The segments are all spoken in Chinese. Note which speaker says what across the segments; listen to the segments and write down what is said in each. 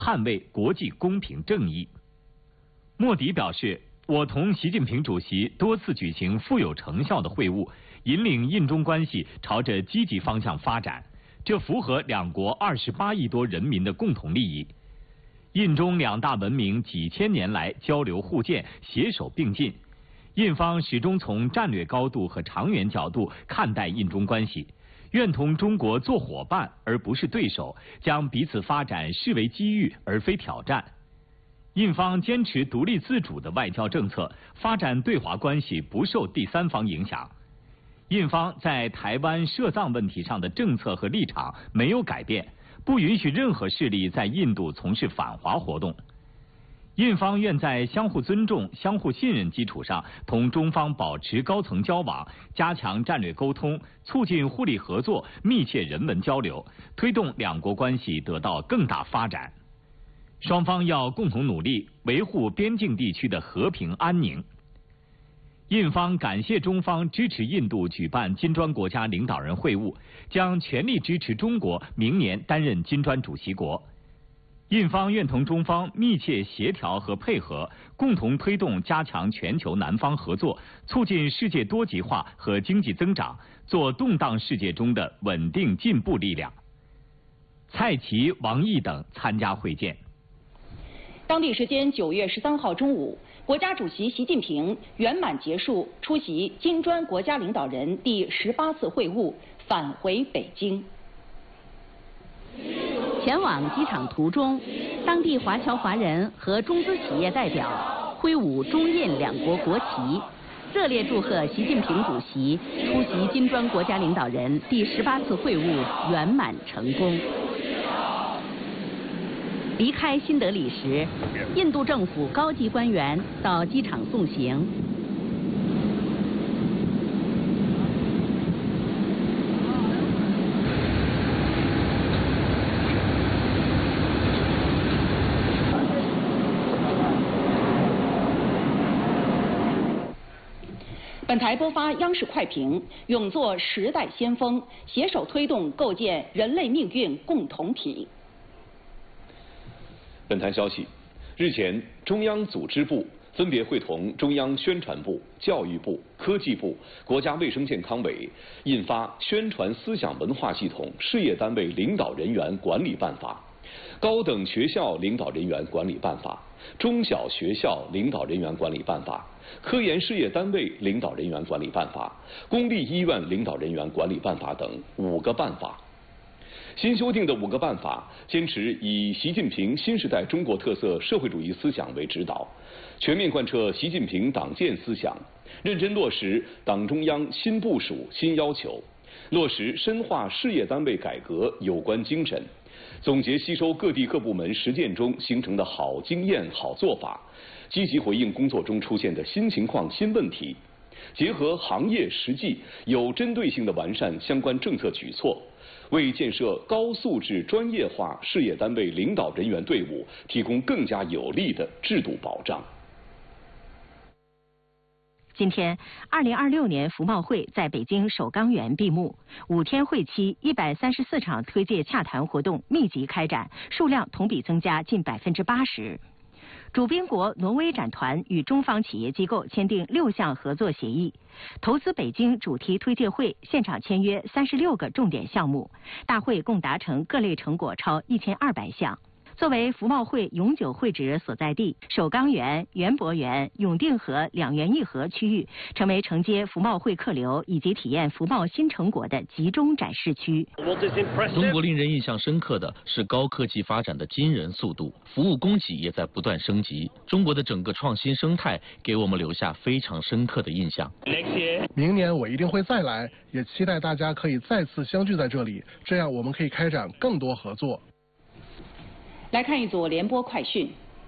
Speaker 1: 捍卫国际公平正义。莫迪表示，我同习近平主席多次举行富有成效的会晤，引领印中关系朝着积极方向发展，这符合两国28亿多人民的共同利益。印中两大文明几千年来交流互鉴，携手并进。印方始终从战略高度和长远角度看待印中关系，愿同中国做伙伴而不是对手，将彼此发展视为机遇而非挑战。印方坚持独立自主的外交政策，发展对华关系不受第三方影响。印方在台湾涉藏问题上的政策和立场没有改变，不允许任何势力在印度从事反华活动。印方愿在相互尊重、相互信任基础上，同中方保持高层交往，加强战略沟通，促进互利合作，密切人文交流，推动两国关系得到更大发展。双方要共同努力，维护边境地区的和平安宁。印方感谢中方支持印度举办金砖国家领导人会晤，将全力支持中国明年担任金砖主席国。印方愿同中方密切协调和配合，共同推动加强全球南方合作，促进世界多极化和经济增长，做动荡世界中的稳定进步力量。蔡奇、王毅等参加会见。
Speaker 2: 当地时间9月13号中午，国家主席习近平圆满结束出席金砖国家领导人第18次会晤，返回北京。
Speaker 3: 前往机场途中，当地华侨华人和中资企业代表挥舞中印两国国旗，热烈祝贺习近平主席出席金砖国家领导人第18次会晤圆满成功。离开新德里时，印度政府高级官员到机场送行。
Speaker 2: 本台播发央视快评：勇做时代先锋，携手推动构建人类命运共同体。
Speaker 4: 本台消息，日前，中央组织部分别会同中央宣传部、教育部、科技部、国家卫生健康委印发《宣传思想文化系统事业单位领导人员管理办法》、《高等学校领导人员管理办法》、《中小学校领导人员管理办法》、《科研事业单位领导人员管理办法》、《公立医院领导人员管理办法》等5个办法。新修订的5个办法坚持以习近平新时代中国特色社会主义思想为指导，全面贯彻习近平党建思想，认真落实党中央新部署新要求，落实深化事业单位改革有关精神，总结吸收各地各部门实践中形成的好经验好做法，积极回应工作中出现的新情况新问题，结合行业实际，有针对性地完善相关政策举措，为建设高素质专业化事业单位领导人员队伍提供更加有力的制度保障。
Speaker 3: 今天，2026年服贸会在北京首钢园闭幕，5天会期134场推介洽谈活动密集开展，数量同比增加近80%。主宾国挪威展团与中方企业机构签订6项合作协议，投资北京主题推介会现场签约36个重点项目，大会共达成各类成果超1200项。作为服贸会永久会址所在地，首钢园、园博园、永定河2园1河区域成为承接服贸会客流以及体验服贸新成果的集中展示区。
Speaker 5: 中国令人印象深刻的是高科技发展的惊人速度，服务供给也在不断升级。中国的整个创新生态给我们留下非常深刻的印象。
Speaker 6: 明年我一定会再来，也期待大家可以再次相聚在这里，这样我们可以开展更多合作。
Speaker 2: 来看一组联播快讯。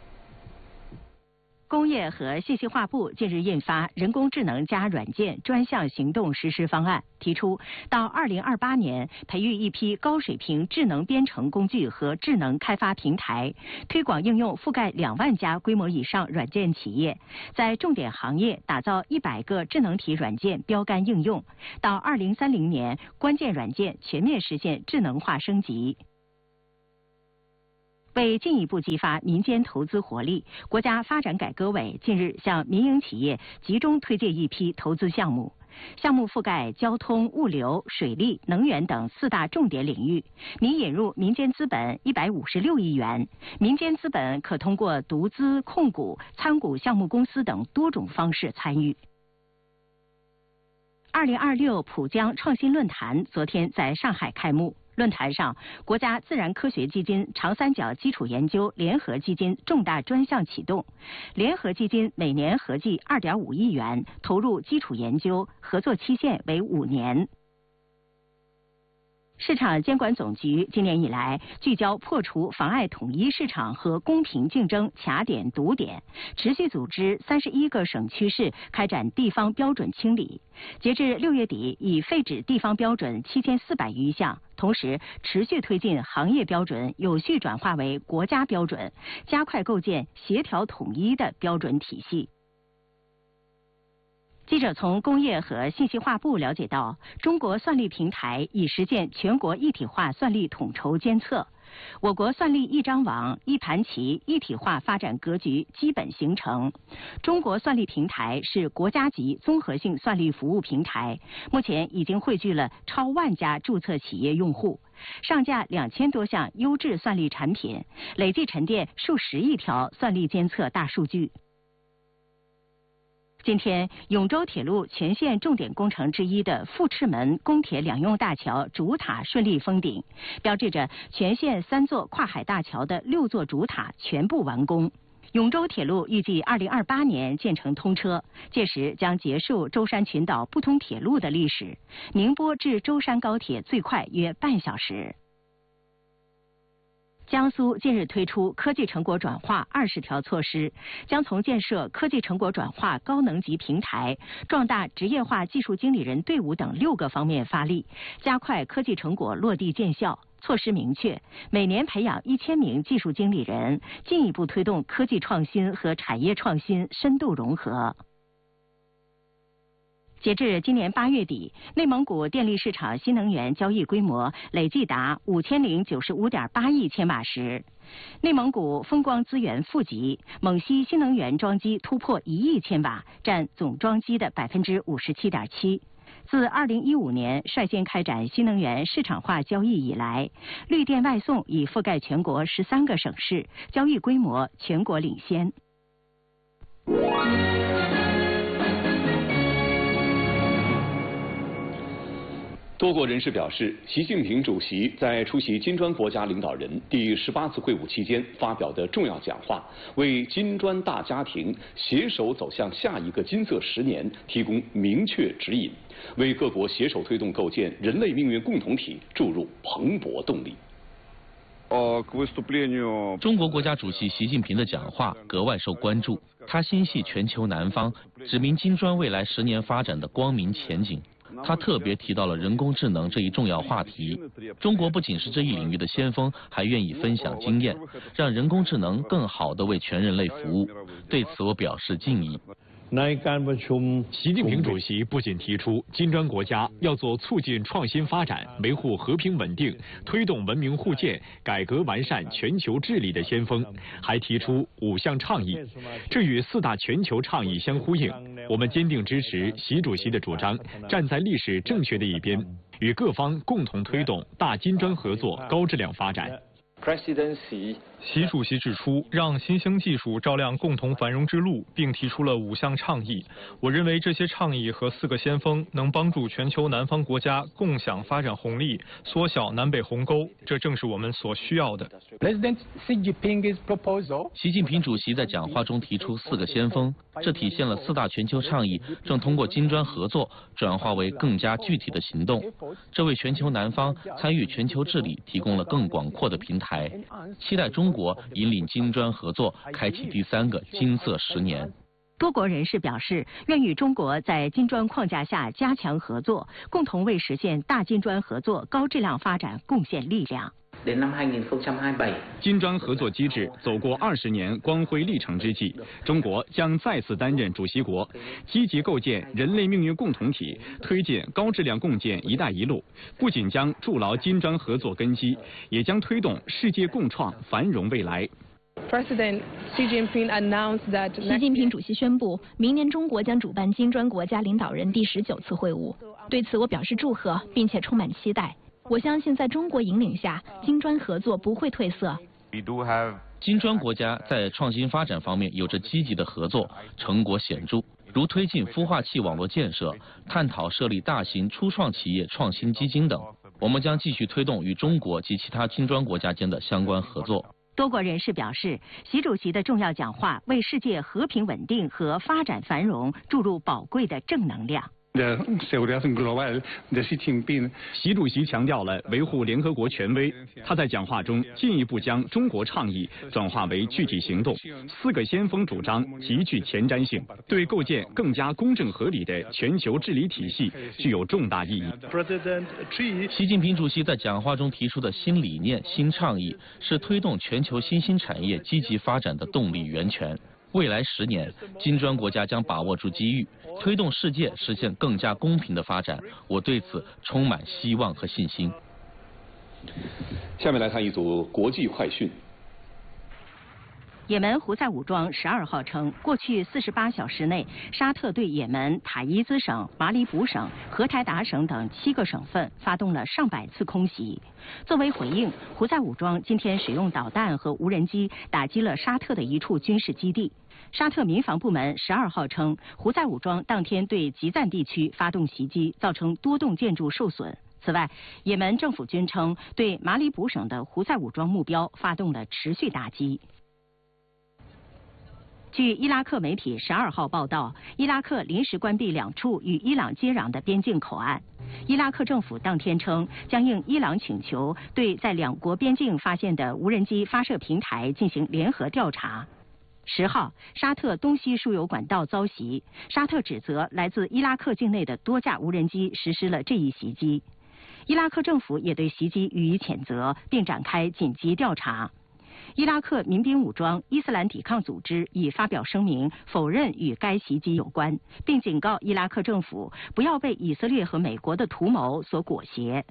Speaker 3: 工业和信息化部近日印发《人工智能加软件专项行动实施方案》，提出到2028年培育一批高水平智能编程工具和智能开发平台，推广应用覆盖2万家规模以上软件企业，在重点行业打造100个智能体软件标杆应用，到2030年关键软件全面实现智能化升级。 为进一步激发民间投资活力，国家发展改革委近日向民营企业集中推介一批投资项目。项目覆盖交通、物流、水利、能源等4大重点领域，拟引入民间资本156亿元。民间资本可通过独资、控股、参股项目公司等多种方式参与。2026浦江创新论坛昨天在上海开幕。论坛上，国家自然科学基金长三角基础研究联合基金重大专项启动，联合基金每年合计2.5亿元投入基础研究，合作期限为5年。市场监管总局今年以来聚焦破除妨碍统一市场和公平竞争卡点堵点，持续组织31个省区市开展地方标准清理。截至6月底，已废止地方标准7400余项，同时持续推进行业标准有序转化为国家标准，加快构建协调统一的标准体系。记者从工业和信息化部了解到，中国算力平台已实现全国一体化算力统筹监测，我国算力一张网、一盘棋一体化发展格局基本形成。中国算力平台是国家级综合性算力服务平台，目前已经汇聚了超10000家注册企业用户，上架2000多项优质算力产品，累计沉淀数10亿条算力监测大数据。今天，永州铁路全线重点工程之一的富赤门公铁两用大桥主塔顺利封顶，标志着全线3座跨海大桥的6座主塔全部完工。永州铁路预计2028年建成通车，届时将结束舟山群岛不通铁路的历史。宁波至舟山高铁最快约半小时。江苏近日推出科技成果转化20条措施，将从建设科技成果转化高能级平台、壮大职业化技术经理人队伍等6个方面发力，加快科技成果落地见效。措施明确，每年培养1000名技术经理人，进一步推动科技创新和产业创新深度融合。截至今年8月底，内蒙古电力市场新能源交易规模累计达5095.8亿千瓦时。内蒙古风光资源富集，蒙西新能源装机突破1亿千瓦，占总装机的57.7%。自2015年率先开展新能源市场化交易以来，绿电外送已覆盖全国13个省市，交易规模全国领先。
Speaker 4: 多国人士表示，习近平主席在出席金砖国家领导人第18次会晤期间发表的重要讲话，为金砖大家庭携手走向下一个金色10年提供明确指引，为各国携手推动构建人类命运共同体注入蓬勃动力。
Speaker 5: 中国国家主席习近平的讲话格外受关注，他心系全球南方，指明金砖未来10年发展的光明前景。他特别提到了人工智能这一重要话题。中国不仅是这一领域的先锋，还愿意分享经验，让人工智能更好地为全人类服务。对此我表示敬意。
Speaker 1: 习近平主席不仅提出金砖国家要做促进创新发展、维护和平稳定、推动文明互鉴、改革完善全球治理的先锋，还提出5项倡议，这与4大全球倡议相呼应。我们坚定支持习主席的主张，站在历史正确的一边，与各方共同推动大金砖合作高质量发展。
Speaker 7: 习主席指出，让新兴技术照亮共同繁荣之路，并提出了5项倡议。我认为这些倡议和4个先锋能帮助全球南方国家共享发展红利，缩小南北鸿沟，这正是我们所需要的。
Speaker 5: 习近平主席在讲话中提出4个先锋，这体现了4大全球倡议正通过金砖合作转化为更加具体的行动，这为全球南方参与全球治理提供了更广阔的平台。期待中国引领金砖合作开启第3个金色10年。
Speaker 3: 多国人士表示，愿与中国在金砖框架下加强合作，共同为实现大金砖合作高质量发展贡献力量。
Speaker 8: 金砖合作机制走过20年光辉历程之际，中国将再次担任主席国，积极构建人类命运共同体，推进高质量共建“一带一路”，不仅将筑牢金砖合作根基，也将推动世界共创繁荣未来。
Speaker 9: 习近平主席宣布，明年中国将主办金砖国家领导人第19次会晤。对此我表示祝贺，并且充满期待。我相信在中国引领下，金砖合作不会褪色。
Speaker 5: 金砖国家在创新发展方面有着积极的合作，成果显著，如推进孵化器网络建设、探讨设立大型初创企业创新基金等。我们将继续推动与中国及其他金砖国家间的相关合作。
Speaker 3: 多国人士表示，习主席的重要讲话为世界和平稳定和发展繁荣注入宝贵的正能量。
Speaker 8: 习主席强调了维护联合国权威，他在讲话中进一步将中国倡议转化为具体行动。4个先锋主张极具前瞻性，对构建更加公正合理的全球治理体系具有重大意义。
Speaker 5: 习近平主席在讲话中提出的新理念、新倡议，是推动全球新兴产业积极发展的动力源泉。未来10年，金砖国家将把握住机遇，推动世界实现更加公平的发展。我对此充满希望和信心。
Speaker 4: 下面来看一组国际快讯。
Speaker 3: 也门胡塞武装12号称，过去48小时内，沙特对也门塔伊兹省、马里卜省、荷台达省等7个省份发动了上百次空袭。作为回应，胡塞武装今天使用导弹和无人机打击了沙特的一处军事基地。沙特民防部门12号称，胡塞武装当天对吉赞地区发动袭击，造成多栋建筑受损。此外，也门政府军称，对马里卜省的胡塞武装目标发动了持续打击。据伊拉克媒体12号报道，伊拉克临时关闭2处与伊朗接壤的边境口岸。伊拉克政府当天称，将应伊朗请求，对在2国边境发现的无人机发射平台进行联合调查。10号，沙特东西输油管道遭袭，沙特指责来自伊拉克境内的多架无人机实施了这一袭击。伊拉克政府也对袭击予以谴责，并展开紧急调查。伊拉克民兵武装伊斯兰抵抗组织已发表声明，否认与该袭击有关，并警告伊拉克政府不要被以色列和美国的图谋所裹挟。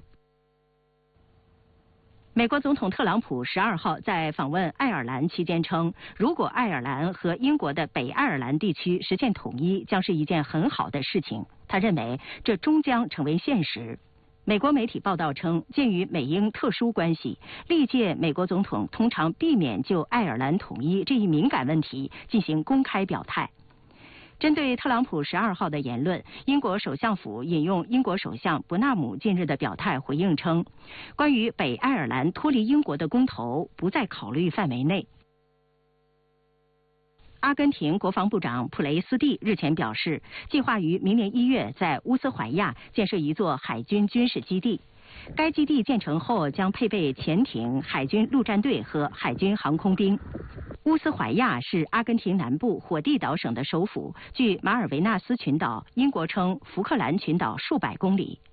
Speaker 3: 美国总统特朗普12号在访问爱尔兰期间称，如果爱尔兰和英国的北爱尔兰地区实现统一，将是一件很好的事情。他认为这终将成为现实。美国媒体报道称，鉴于美英特殊关系，历届美国总统通常避免就爱尔兰统一这一敏感问题进行公开表态。针对特朗普12号的言论，英国首相府引用英国首相伯纳姆近日的表态回应称，关于北爱尔兰脱离英国的公投不在考虑范围内。阿根廷国防部长普雷斯蒂日前表示，计划于明年1月在乌斯怀亚建设一座海军军事基地。该基地建成后将配备潜艇、海军陆战队和海军航空兵。乌斯怀亚是阿根廷南部火地岛省的首府，距马尔维纳斯群岛（英国称福克兰群岛）数百公里。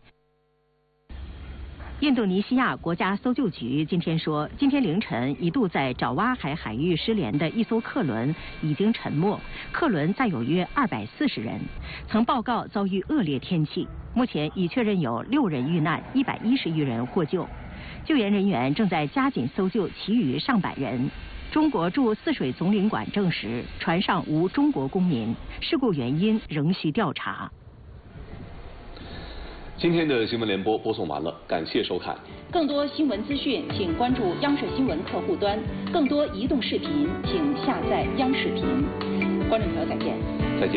Speaker 3: 印度尼西亚国家搜救局今天说，今天凌晨一度在爪哇海海域失联的一艘客轮已经沉没，客轮载有约240人，曾报告遭遇恶劣天气。目前已确认有6人遇难，110余人获救，救援人员正在加紧搜救其余上百人。中国驻泗水总领馆证实，船上无中国公民，事故原因仍需调查。
Speaker 4: 今天的新闻联播播送完了，感谢收看。
Speaker 2: 更多新闻资讯，请关注央视新闻客户端；更多移动视频，请下载央视频。观众朋友，再见。